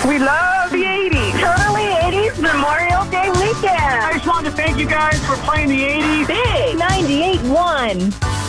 We love the 80s. Totally 80s Memorial Day weekend. I just wanted to thank you guys for playing the 80s. Big 98.1.